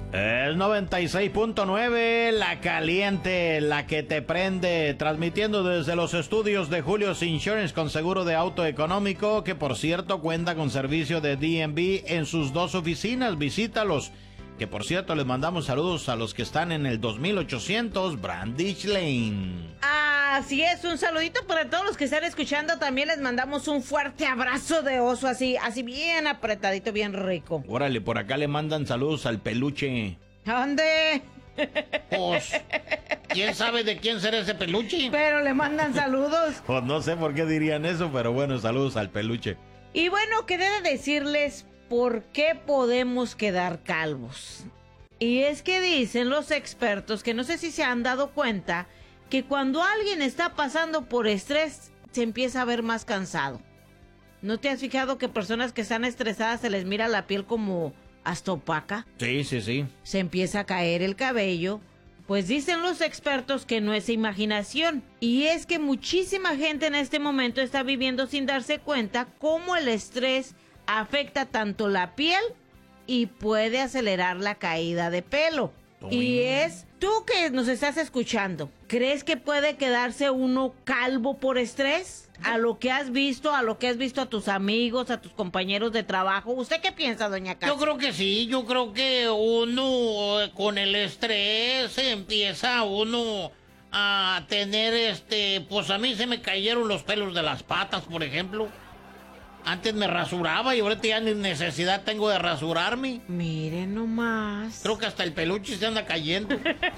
Es 96.9, la caliente, la que te prende, transmitiendo desde los estudios de Julio's Insurance con seguro de auto económico, que por cierto cuenta con servicio de DMV en sus 2 oficinas. Visítalos, que por cierto les mandamos saludos a los que están en el 2800 Brandich Lane. Así es, un saludito para todos los que están escuchando. También les mandamos un fuerte abrazo de oso, así bien apretadito, bien rico. Órale, por acá le mandan saludos al peluche. ¿Dónde? Pues, ¿quién sabe de quién será ese peluche? Pero le mandan saludos. Pues no sé por qué dirían eso, pero bueno, saludos al peluche. Y bueno, quería decirles por qué podemos quedar calvos. Y es que dicen los expertos, que no sé si se han dado cuenta, que cuando alguien está pasando por estrés, se empieza a ver más cansado. ¿No te has fijado que personas que están estresadas se les mira la piel como hasta opaca? Sí. Se empieza a caer el cabello. Pues dicen los expertos que no es imaginación. Y es que muchísima gente en este momento está viviendo sin darse cuenta cómo el estrés afecta tanto la piel y puede acelerar la caída de pelo. Y es, tú que nos estás escuchando, ¿crees que puede quedarse uno calvo por estrés? A lo que has visto a tus amigos, a tus compañeros de trabajo. ¿Usted qué piensa, doña Casi? Yo creo que sí, yo creo que uno con el estrés empieza uno a tener pues a mí se me cayeron los pelos de las patas, por ejemplo. Antes me rasuraba y ahorita ya ni necesidad tengo de rasurarme. Miren nomás. Creo que hasta el peluche se anda cayendo.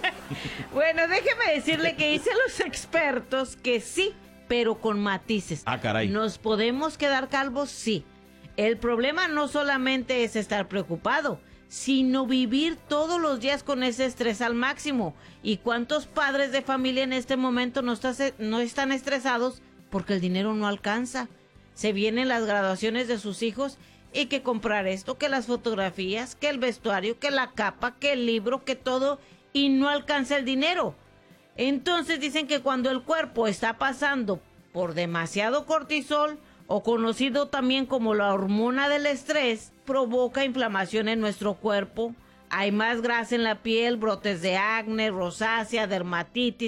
Bueno, déjeme decirle que dicen los expertos que sí, pero con matices. Ah, caray. ¿Nos podemos quedar calvos? Sí. El problema no solamente es estar preocupado, sino vivir todos los días con ese estrés al máximo. ¿Y cuántos padres de familia en este momento no están estresados porque el dinero no alcanza? Se vienen las graduaciones de sus hijos y que comprar esto, que las fotografías, que el vestuario, que la capa, que el libro, que todo, y no alcanza el dinero. Entonces dicen que cuando el cuerpo está pasando por demasiado cortisol, o conocido también como la hormona del estrés, provoca inflamación en nuestro cuerpo. Hay más grasa en la piel, brotes de acné, rosácea, dermatitis,